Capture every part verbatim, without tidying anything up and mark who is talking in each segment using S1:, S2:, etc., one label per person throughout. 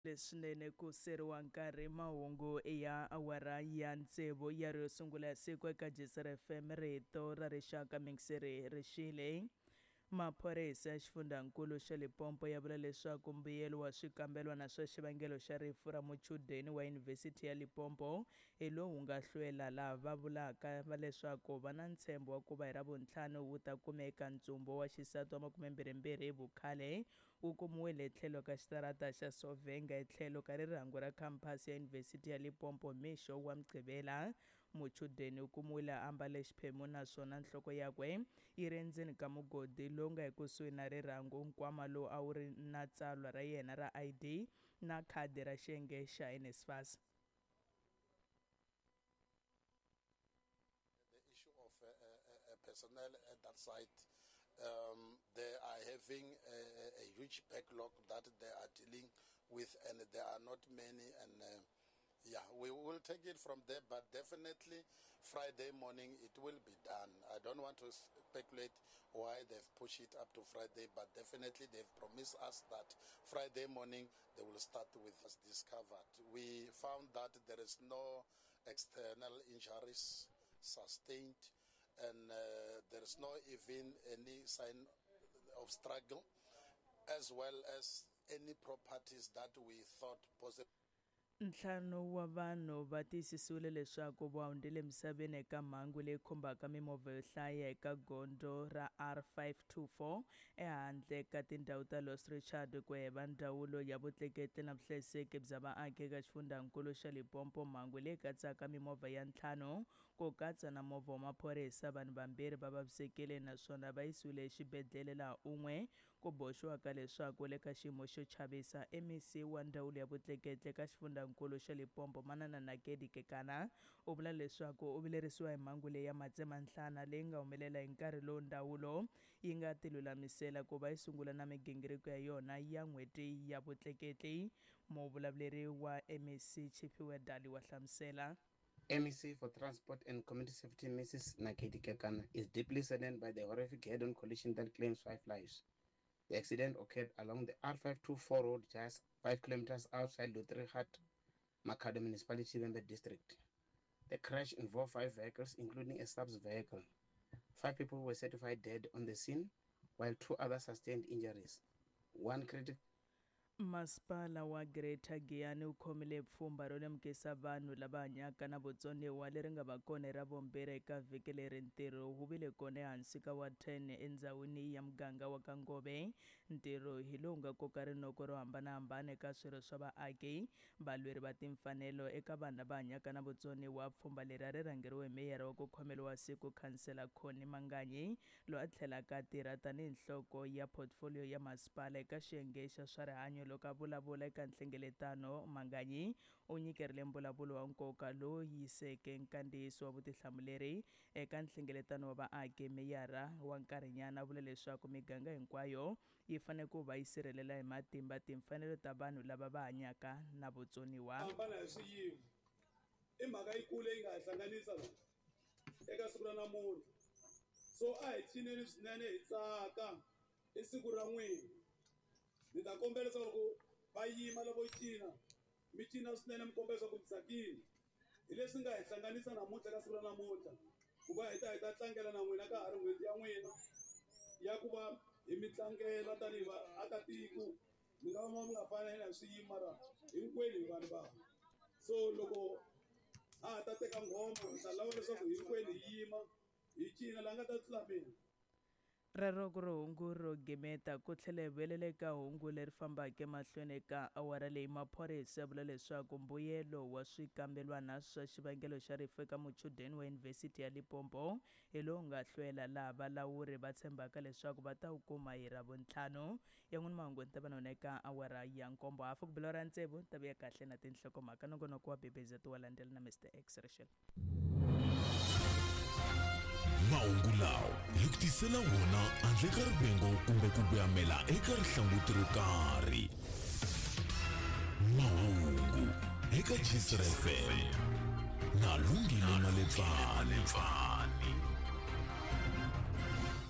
S1: Leswinene ku seriwa nkarhi mahungu ya awara ya ntsevu ya ro sungula ya siku eka J S R F M rito ra rixaka Minxiri Rixile. Maphorisa ya xifundzankulu xa Limpopo ya vula leswaku mbuyelo wa swikambelwana swa xivangelo xa rifu ra muchudeni wa Yunivhesiti ya Limpopo hi lowu nga hlwela, laha va vulaka va leswaku va na ntshembo wa ku va hi Ravuntlhanu wu ta kumeka ntsumbo wa xisati wa makumembirhimbirhi hi vukhale wu kumiwile tlhelo ka xitarata xa Sovenga etlhelo ka rirhangu ra khampasi ya Yunivhesiti ya Limpopo mixo wa Mgqivela. Muchudeni u kumiwile ambale xiphemu naswona nhloko yakwe yi ri endzeni ka mugodi lowu nga ekusuhi na rirhangu. Nkwama lowu a wu ri na tsalwa ra yena ra I D na khadi ra xiyenge xa NSFAS.
S2: The issue of uh, uh, uh, personnel at that site, um, they are having a, a huge backlog that they are dealing with, and there are not many, and uh, yeah, we will take it from there, but definitely Friday morning it will be done. I don't want to speculate why they've pushed it up to Friday, but definitely they've promised us that Friday morning they will start with us discovered. We found that there is no external injuries sustained, and uh, there is no even any sign of struggle, as well as any properties that we thought possible.
S1: Ntlhanu wa vanhu va tiyisisiwile leswaku va hundzile emisaveni eka mhangu leyi khumbaka mimovha yo hlaya eka gondzo ra R five two four ehandle ka tindhawu ta Los Richard ku heva ndzawulo ya vutleketli na vuhlayiseki bya vaaki eka xifundzankulu xa Limpopo. Mhangu leyi katsaka mimovha ya ntlhanu ku katsa na movha wa maphorisa, vanhu vambirhi va vavisekile naswona va yisiwile exibedhlele, laha un'we ku boxiwaka leswaku le ka xiyimo xo chavisa. M C wa ndzawulo ya vutleketli eka xifundzankulu nkulu xa Limpopo Manana Nakedi Kekana u vula leswaku u vilerisiwa hi mhangu leyi ya matsemanhlana leyi nga humelela hi nkarhi lowu ndawulo yi nga tilulamisela ku va yi sungula na migingiriko ya yona ya n'hweti ya vutleketli. Muvulavuleri wa M C Chiphiwe Dali wa hlamusela.
S3: M C for Transport and Community Safety Missus Nakedi Kekana is deeply saddened by the horrific head-on collision that claims five lives. The accident occurred along the R five two four road just five kilometers outside Lutrihat, Makhado Municipality, Vhembe District. The crash involved five vehicles, including a subs vehicle. Five people were certified dead on the scene, while two others sustained injuries. One critical
S1: Masipala wa Greater Giyani u khomile pfhumba ro lemukisa vanhu lava hanyaka na vutsoniwa leri nga va kona ra vumbirhi eka vhiki leri ntirho wu vile kona ehansi ka wa ten endzhawini ya muganga wa ka Ngove. Ntirho hi lowu nga koka rinoko ro hambanahambana eka swirho swa vaaki, valweri va timfanelo eka vanhu lava hanyaka na vutsoniwa. Pfhumba leri a ri rhangeriwe hi meyara wa ku khomeriwa siku Khansela Khoni Manganyi, loyi a tlhelaka a tirha tanihi nhloko ya portfolio ya masipala eka xiyenge xa swa rihanyo. Loko a vulavula eka nhlengeletano, Manganyi u nyikerile mbulavulo wa nkoka lowu yiseke nkandziyiso wa vutihlamuleri eka nhlengeletano wa vaaki. Meyara wa nkarhinyana vula leswaku miganga hinkwayo yi fanele ku va yi sirhelela hi matimba timfanelo ta vanhu lava va hanyaka na vutsoniwa.
S4: Hambana hi swiyimo i mhaka yikulu leyi nga hlanganisa eka siku ra namuntlha, so a hi cineni swinene hi tsaka i siku ra n'wina. Ni ta kombela leswaku va yima lavo cina mi cina swinene, mi kombela leswaku mi tsakile hi leswi nga hi hlanganisa namuntlha ka siku ra namuntlha, ku va hi ta hi ta tlangela na n'wina ka ha ri n'hweti ya n'wina ya ku va hi mi tlangela tanihi vaakatiko. Mi nga va mi nga fanela hi swiyimo mara hinkwenu hi vanhu va, so loko a ha ta teka nghoma hi ta lava leswaku hinkwenu hi yima hi cina laha nga ta tlula mina.
S1: Rero ku ri hungu ro gimeta ku tlhela hi vuyelela eka hungu leri fambaka emahlweni eka awara leyi. Maphorisa ya vula leswaku mbuyelo wa swikambelwana swa xivangelo xa rifu eka muchudeni wa Yunivhesiti ya Limpopo hi lowu nga hlwela, laha valawuri va tshembaka leswaku va ta wu kuma hi Ravuntlhanu. Yan'wini mahungu ni ta va na wona eka awara ya nkombo hafu ku belo ra ntsevu ta vuya kahle na tinhlokomhaka. Nongonoko wa B B Z wa landzela na Mister X Rachel.
S5: Mahungu lawa hi ku tisela wona handle ka rivengo kumbe ku kuyamela eka rihlanguti ro karhi. Mahungu eka J S R F M na Lungile Maletsane.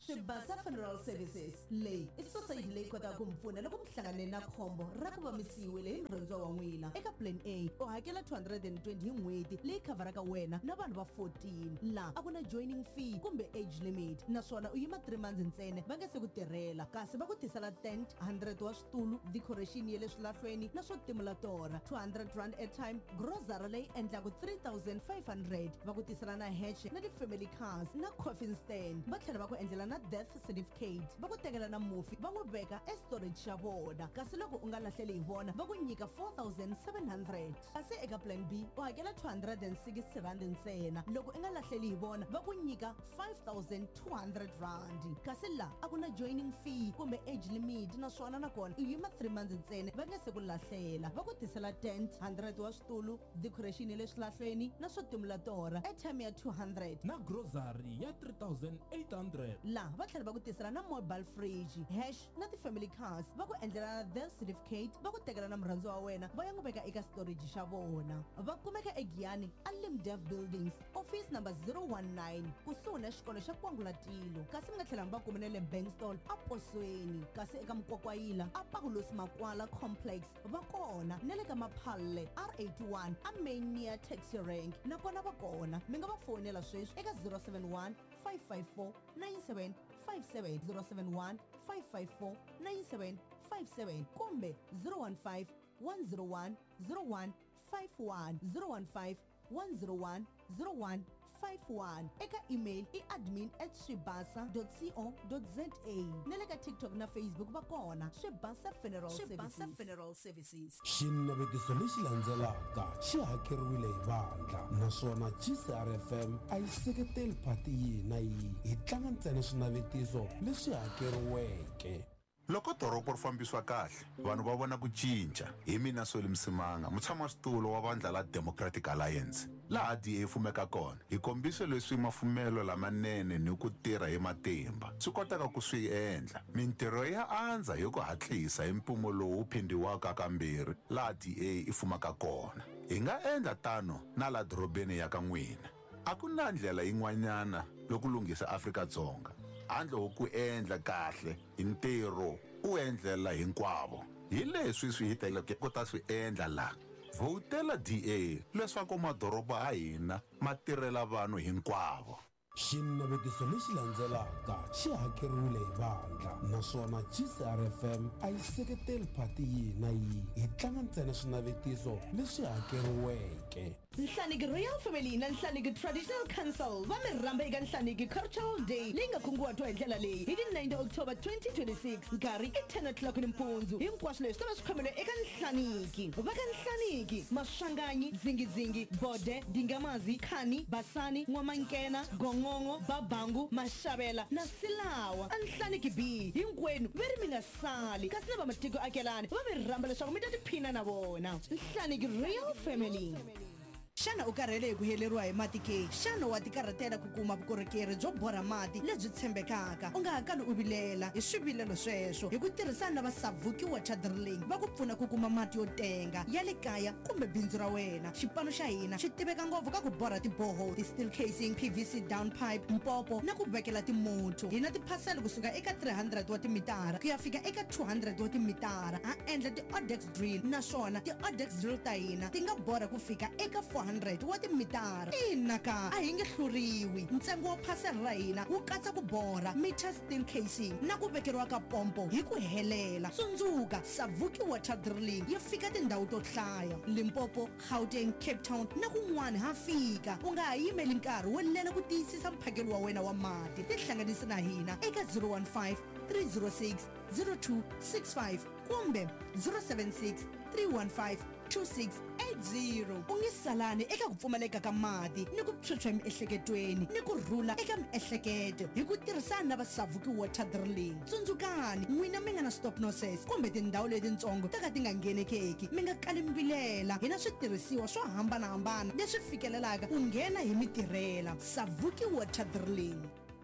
S6: Shibasa Funeral Services leyi i society leyi kotaka ku mpfuna loko mihlangane na khombo ra ku va misiwile hi murhandziwa wa n'wina. Eka plan A u hakela two hundred twenty hi n'hweti leyi khavaraka wena na vanhu va fourteen, laha a ku na joining fee kumbe age limit, naswona u yima three months ntsena va nge se ku tirhela, kasi va ku tisela tent one hundred wa switulu, decoration ya le swilahlweni na swo timula tora, two hundred rand airtime, grocery leyi endlaku three thousand five hundred, va ku tisela na hatch na ti-family cars na coffin stand, va tlhela va ku endlela na death certificate, va ku tekela na mufi va n'wi veka estorage xa vona, kasi loko u nga lahleli hi vona va ku nyika four thousand seven hundred. Kasi eka plan B u hakela two hundred sixty rand ntsena, loko u nga lahleli hi vona va ku nyika five thousand two hundred rand, kasi la a ku na joining fee kumbe age limit, naswona nakona u yima three months ntsena va nge se ku lahlela, va ku tisela tent one hundred wa switulu, decoration ya le swilahlweni na swo timula tora, airtime ya two hundred
S5: na grocery ya three thousand eight hundred.
S6: laha va tlhela va ku tisela na mobile fridge, hash na ti-family cars, va ku endlela na death certificate, va ku tekela na murhandziwa wa wena va ya n'wi veka eka storage xa vona. Va kumeka egiyani alimdev buildings office number zero one nine kusuhi na xikolo xa kwangulatilo, kasi mi nga tlhela mi va kuma na le bankstall a posweni, kasi eka mukwakwayila a pakulosi makwala complex va kona, na le ka maphalle R eighty-one a main near taxi rank nakona va kona. Mi nga va fonela sweswi eka zero seven one five five four nine seven five seven, zero seven one five five four nine seven five seven kumbe zero one five one zero one zero one five one, zero one five one zero one zero one five one. Eka email i admin at shibasa dot co dot za. Nale ka TikTok na Facebook va kona Shibasa Funeral Services. Funeral Services.
S7: Xinavetiso lexi landzelaka xi hakeriwile hi vandla, naswona G C R F M a yi seketeli phati yihi na yihi, hi tlanga ntsena swinavetiso leswi hakeriweke.
S8: Loko doropo ri fambiswa kahle, vanhu va vona ku cinca. Hi mina Sweli Msimanga, mutshamaxitulu wa vandla la Democratic Alliance. Laha D A fumeka kona, hi kombise leswi mafumelo lamanene ni ku tirha hi matimba swi kotaka ku swi endla. Mintirho ya andza hi ku hatlisa hi mpumo lowu phindiwaka kambirhi laha D A i fumaka kona. Hi nga endla tano na la dorobeni ya ka n'wina. A ku na ndlela yin'wanyana loko lunghisa Afrika-Dzonga handle ku endla kahle hi ntirho u endlela hinkwavo. Hi leswi swi hiteleke ku ta swi endla la. Votela D A leswaku madoroba ha hina ma tirhela vanhu hinkwavo.
S7: Xinavetiso lexi landzelaka xi hakeriwile hi vandla, naswona G C R F M a yi seketeli phati yihi na yihi, hi tlanga ntsena swinavetiso leswi hakeriweke.
S6: Nhlaniki Royal Family na Nhlaniki Traditional Council va mi rhamba eka Nhlaniki Cultural Day leyi nga kunguhatiwa hi ndlela leyi hi ti nine October twenty twenty-six, nkarhi i ten o'clock nimpundzu. Hinkwaswo leswi ta va swi khomele eka Nhlaniki. Va ka Nhlaniki, Maswanganyi, Dzingidzingi, Bode, Dingamazi, Khani, Basani, N'wamankena, Gongongo, Babangu, Mashavela na Silawa. Nhlaniki B hinkwenu veri mi nga sali, kasi na va matiko akelani va mi rhamba leswaku mi ta tiphina na vona. Nhlaniki Royal Family. Xana u karhele hi ku heleriwa hi mati ke? Xana wa tikarhatela ku kuma vukorhokeri byo borha mati lebyi tshembekaka? U nga hakali u vilela hi swivilelo sweswo. Hi ku tirhisana na va Savuki Water Drilling va ku pfuna ku kuma mati yo tenga ya le kaya kumbe bindzu ra wena. Xipano xa hina xi tiveka ngopfu ka ku borha ti-borehole, ti-steel casing, P V C downpipe, mpopo na ku vekela timoto. Hi na tiphasela kusuka eka three hundred wa timitara ku ya fika eka two hundred wa timitara. Ha endla ti-Odex drill, naswona ti-Odex drill ta hina ti nga borha ku fika eka four hundred wa timitara. Ina ka, a hi nge hluriwi. Ntsengo wa phasela ra hina wu katsa ku borha meter steel casing na ku vekeriwa ka pompo hi ku helela. Tsundzuka, Savuki Water Drilling ya fika tindhawu to hlaya, Limpopo, Gauteng, Cape Town na kun'wana ha fika. U nga ha yimeli nkarhi wo lela ku tiyisisa mphakelo wa wena wa mati. Tihlanganisi na hina eka zero one five three zero six zero two six five kumbe zero seven six three one five two six eight zero. U nge salani eka ku pfumaleka ka mati ni ku phyuphya emiehleketweni ni ku rhula eka miehleketo hi ku tirhisana na va Savuki Water Drilling. Tsundzukani, n'wina mi nga na stop nurses kumbe tindhawu letitsongo ta ka ti nga nghenekeki, mi nga kali mi vilela. Hi na switirhisiwa swo hambanahambana leswi fikelelaka ku nghena hi mitirhela. Savuki Water Drilling.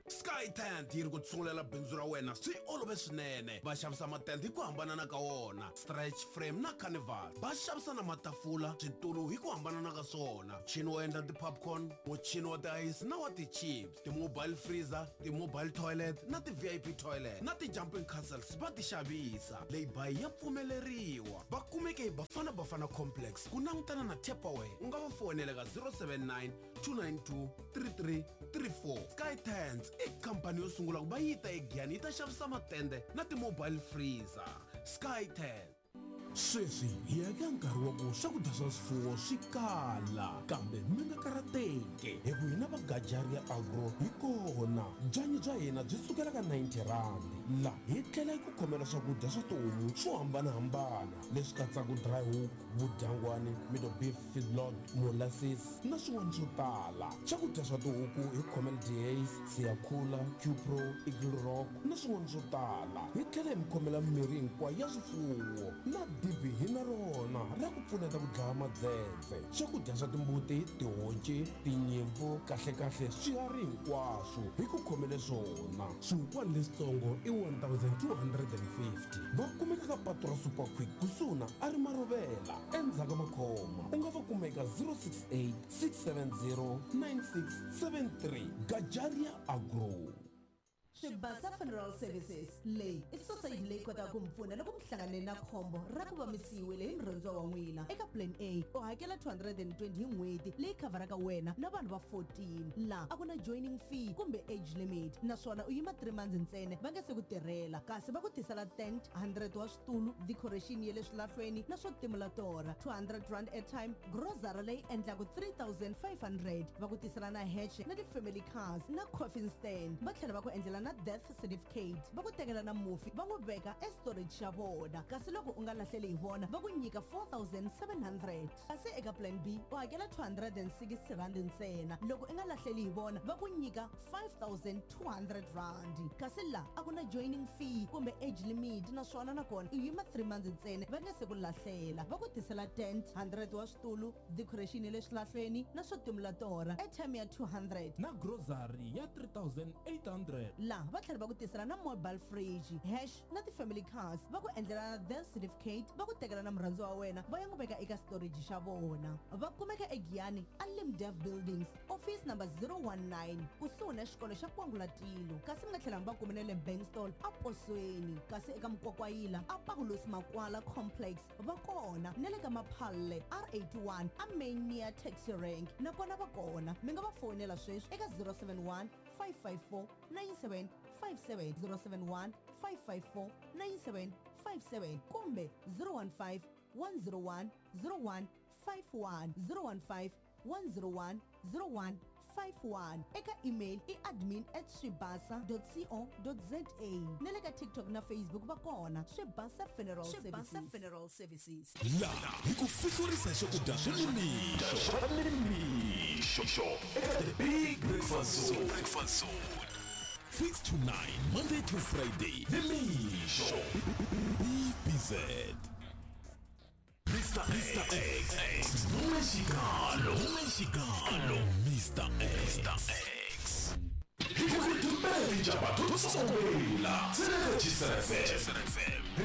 S7: Sky Tent yi ri ku tshungulela bindzu ra wena swi olove swinene. Va xavisa matende hi ku hambanana ka wona, stretch frame na carnival. Va xavisa na matafula, switulu hi ku hambanana ka swona. Muchini wo endla ti-popcorn, muchini wa ti-ice na wa ti-chips, ti-mobile freezer, ti-mobile toilet na ti-V I P toilet na ti-jumping castles va ti xavisa. Lay-by ya pfumeleriwa. Va kumeke hi Bafana Bafana Complex ku langutana na Tupperware. U nga va fonela ka zero seven nine two nine two three three three four. Sky Tents i khampani yo sungula ku va yi ta eGiyani yi ta xavisa matende na ti-mobile freezer. Sky Tent. Sweswi hi ya ka nkarhi wa ku swakudya swa swifuwo swi kala kambe mi nga karateki hi ku hina va Gajaria Agro hi kona. Byanyi bya hina byi sukela ka ninety rand la hi tlhela hi ku khomela swakudya swa tihomu swo hambanahambana leswi katsaka dry hook, vudyangwani, middle beef, feedlot, molasses na swin'wana swo tala. Swakudya swa tihuku hi khomela D A's, Siyakhula, Q-Pro, Eagle Rock na swin'wana swo tala. Hi tlhela hi mi khomela mirhi hinkwayo ya swifuwo na dibi hi na rona ra ku pfuneta ku dlaya madzedze. Swakudya swa timbuti, tihonci, tinyimpfu, kahlekahle swiharhi hinkwaswo hi ku khomele swona. Swinkwana leswitsongo i one thousand two hundred fifty. Va kumeka ka patu ra Super Quick kusuhi na Arimarovela endzhaku ka makhoma. U nga va kumeka zero six eight six seven zero nine six seven three. Gajaria Agro.
S6: Shibasa Funeral Services leyi i society leyi kotaka ku mpfuna loko mi hlangane na khombo ra ku va mi siyiwile hi murhandziwa wa n'wina. Eka plan A u hakela two hundred twenty hi n'hweti leyi khavaraka wena na vanhu va fourteen. La a ku na joining fee kumbe age limit naswona u yima three months ntsena va nga se ku tirhela kasi va ku tisela tent one hundred wa switulu, decoration ya le swilahlweni na swo timulatora, two hundred rand airtime, grocery leyi endlaku three thousand five hundred. Va ku tisela na hatch na ti-family cars na coffin stand. Va tlhela va ku endlela na death certificate. Va ku tekela na mufi va n'wi veka e storage xa vona kasi loko u nga lahleli hi vona va ku nyika four thousand seven hundred. Kasi eka plan B u hakela two hundred sixty rand ntsena. Loko u nga lahleli hi vona va ku nyika five thousand two hundred rand. Kasi la a ku na joining fee kumbe age limit naswona nakona u yima three months ntsena va nga se ku lahlela. Va ku tisela tent one hundred wa switulu, decoration ya le swilahlweni na swo timulatora, airtime ya two hundred
S9: na grocery ya three thousand eight hundred.
S6: La va tlhela va ku tisela na mobile fridge, hash na ti-family cars. Va ku endlela na death certificate. Va ku tekela na murhandziwa wa wena va ya n'wi veka eka storage xa vona. Va kumeka eGiyani Alimdev Buildings, office number zero one nine kusuhi na xikolo xa Kwangulatilo. Kasi mi nga tlhela mi va kumene le Bankstall a Posweni. Kasi eka Mkwakwayila a Paulus Makwala Complex va kona na le ka Maphalle R eighty-one a Mania Taxi Rank nakona va kona. Mi nga va fonela sweswi eka zero seven one five five four nine seven five seven, zero seven one five five four nine seven five seven kumbe zero one five one zero one zero one five one, zero one five one zero one zero one five one. Eka email i admin at shibasa dot co dot za. Nele ka TikTok na Facebook va kona Shibasa Funeral Services. Shibasa Funeral Services.
S5: La hi ku fihlurisa swakudya swa nimixo swa nimixo eka the big breakfast zone. Breakfast zone six to nine Monday to Friday. Nimixo B B Z. Mister Mister X, Mexicano, Mexicano, Mister X, Mister X. Hikuthi mpela injaba tutusongela. Sele register F M.